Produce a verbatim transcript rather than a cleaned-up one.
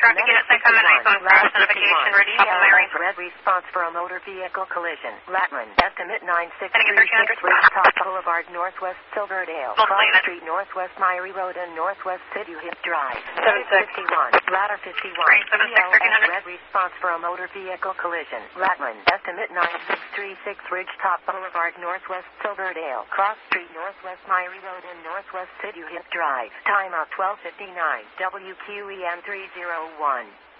traffic unit six, I'm nice on crash notification ready. Red response for a motor vehicle collision. Latman, estimate nine six three six, Top Boulevard, Northwest Silverdale. Cross Street, Northwest Myrie Road, and Northwest City Hip Drive. seven six fifty-one, Ladder fifty-one. Red response for a motor vehicle collision. Latman, estimate nine six three six, Ridgetop Boulevard, Northwest Silverdale. Cross Street, Northwest Myrie Road, and Northwest City Hip Drive. Time out twelve fifty-nine. W Q E M three oh one.